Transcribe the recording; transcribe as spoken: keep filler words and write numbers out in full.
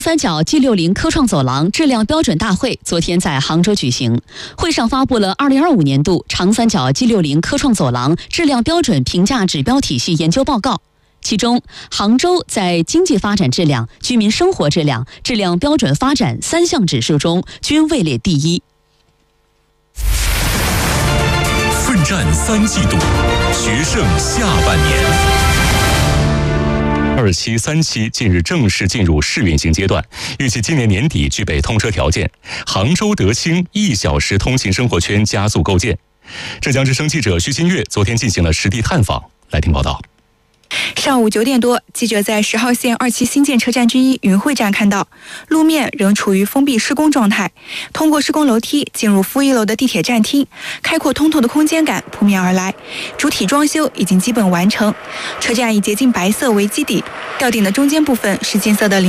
三角 G 六十 科创走廊质量标准大会昨天在杭州举行，会上发布了二零二五年度长三角 G 六十 科创走廊质量标准评价指标体系研究报告。其中，杭州在经济发展质量、居民生活质量、质量标准发展三项指数中均位列第一。 奋战三季度，决胜下半年。二期、三期近日正式进入试运行阶段，预计今年年底具备通车条件。杭州德清一小时通勤生活圈加速构建。浙江之声记者徐新月昨天进行了实地探访，来听报道。 上午九点多，记者在十号线二期新建车站之一云汇站看到，路面仍处于封闭施工状态。通过施工楼梯进入负一楼的地铁站厅，开阔通透的空间感扑面而来。主体装修已经基本完成，车站以洁净白色为基底，吊顶的中间部分是金色的